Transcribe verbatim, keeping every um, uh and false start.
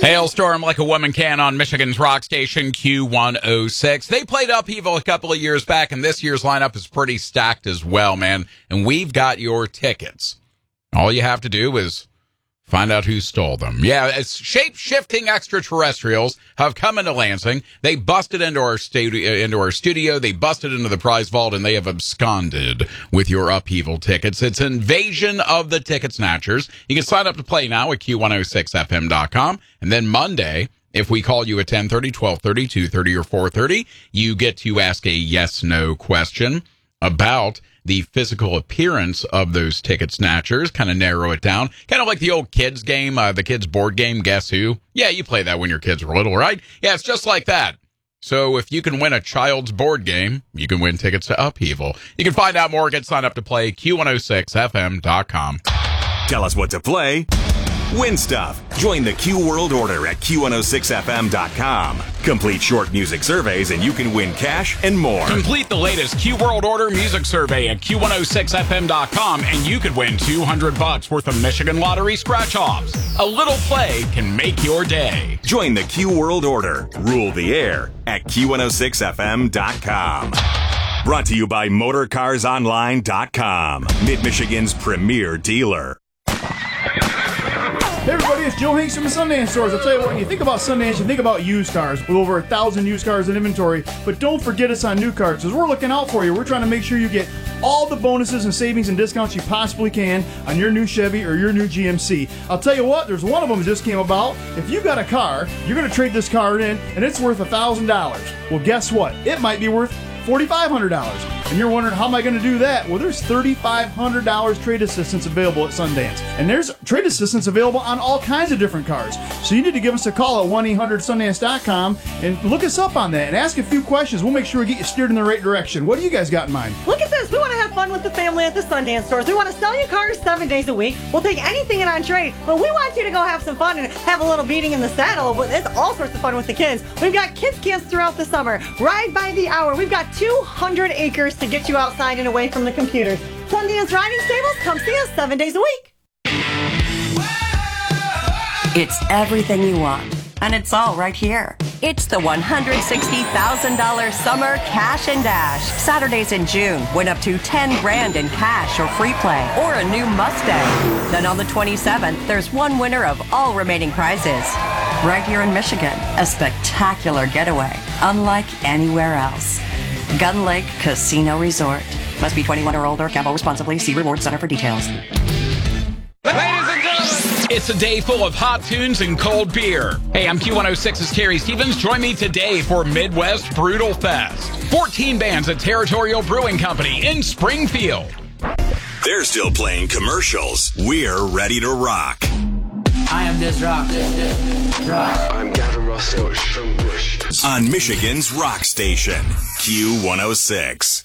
Hailstorm Like a Woman Can on Michigan's rock station Q one oh six. They played Upheaval a couple of years back, and this year's lineup is pretty stacked as well, man. And we've got your tickets. All you have to do is find out who stole them. Yeah, it's shape-shifting extraterrestrials have come into Lansing. They busted into our studio, into our studio. They busted into the prize vault, and they have absconded with your Upheaval tickets. It's Invasion of the Ticket Snatchers. You can sign up to play now at Q one oh six F M dot com. And then Monday, if we call you at ten thirty, twelve thirty, two thirty, or four thirty, you get to ask a yes-no question about the physical appearance of those ticket snatchers, kind of narrow it down. Kind of like the old kids game, uh, the kids board game, Guess Who? Yeah, you play that when your kids were little, right? Yeah, it's just like that. So if you can win a child's board game, you can win tickets to Upheaval. You can find out more, get signed up to play, Q one oh six F M dot com. Tell us what to play. Win stuff. Join the Q World Order at Q one oh six F M dot com. Complete short music surveys and you can win cash and more. Complete the latest Q World Order music survey at Q one oh six F M dot com and you could win two hundred bucks worth of Michigan Lottery scratch-offs. A little play can make your day. Join the Q World Order. Rule the air at Q one oh six F M dot com. Brought to you by Motor Cars Online dot com, Mid-Michigan's premier dealer. Hey everybody, it's Joe Hanks from the Sundance Stores. I'll tell you what, when you think about Sundance, you think about used cars with over a thousand used cars in inventory. But don't forget us on new cars, because we're looking out for you. We're trying to make sure you get all the bonuses and savings and discounts you possibly can on your new Chevy or your new G M C. I'll tell you what, there's one of them that just came about. If you got a car, you're going to trade this car in, and it's worth one thousand dollars. Well, guess what? It might be worth four thousand five hundred dollars. And you're wondering, how am I going to do that? Well, there's three thousand five hundred dollars trade assistance available at Sundance. And there's trade assistance available on all kinds of different cars. So you need to give us a call at one eight hundred Sundance dot com and look us up on that and ask a few questions. We'll make sure we get you steered in the right direction. What do you guys got in mind? Look at this. We want to have fun with the family at the Sundance Stores. We want to sell you cars seven days a week. We'll take anything in on trade, but we want you to go have some fun and have a little beating in the saddle. It's all sorts of fun with the kids. We've got kids camps throughout the summer. Ride by the hour. We've got two hundred acres to get you outside and away from the computers. Sundance Riding Stables, come see us seven days a week. It's everything you want, and it's all right here. It's the one hundred sixty thousand dollars Summer Cash and Dash. Saturdays in June, win up to ten grand in cash or free play, or a new Mustang. Then on the twenty-seventh, there's one winner of all remaining prizes. Right here in Michigan, a spectacular getaway, unlike anywhere else. Gun Lake Casino Resort. Must be twenty-one or older. Gamble responsibly. See Reward Center for details. Ladies and gentlemen, it's a day full of hot tunes and cold beer. Hey, I'm Q one oh six's Terry Stevens. Join me today for Midwest Brutal Fest. fourteen bands at Territorial Brewing Company in Springfield. They're still playing commercials. We're ready to rock. I am this rock. rock. I'm Gavin Rossdale from Bush. On Michigan's rock station, Q one oh six.